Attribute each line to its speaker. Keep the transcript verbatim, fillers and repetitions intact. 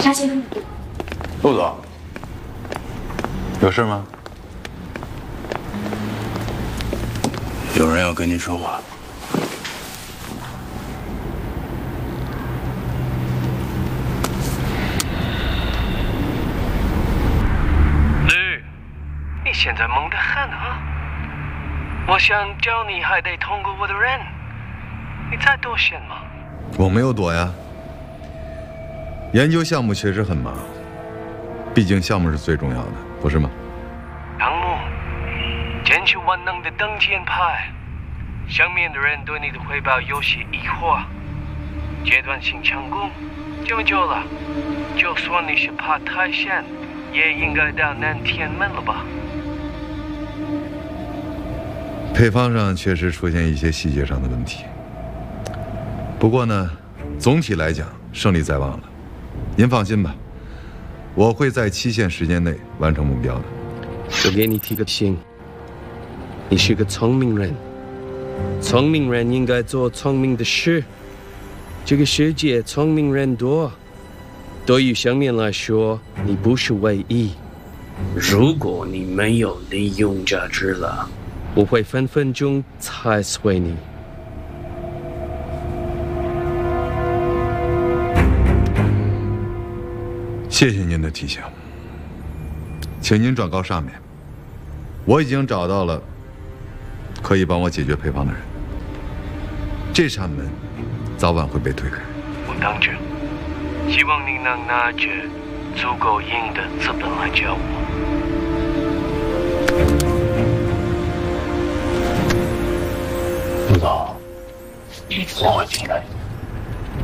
Speaker 1: 查清楚。
Speaker 2: 陆总，有事吗？有人要跟您说话。
Speaker 3: 绿，你现在猛得很啊！我想叫你还得通过我的人，你再多些吗？
Speaker 4: 我没有躲呀。研究项目确实很忙，毕竟项目是最重要的，不是吗？
Speaker 3: 杨木，千秋万能的登天派，上面的人对你的汇报有些疑惑。阶段性强攻，这么久了，就算你是怕太险，也应该到南天门了吧？
Speaker 4: 配方上确实出现一些细节上的问题，不过呢，总体来讲胜利在望了。您放心吧，我会在期限时间内完成目标的。
Speaker 3: 我给你提个醒，你是个聪明人，聪明人应该做聪明的事。这个世界聪明人多，对于上面来说，你不是唯一。如果你没有利用价值了，我会分分钟踩碎你。
Speaker 4: 谢谢您的提醒，请您转告上面，我已经找到了可以帮我解决配方的人，这扇门早晚会被推开。
Speaker 3: 我当着，希望你能拿着足够硬的资本来教我。
Speaker 2: 陆总，我会进来。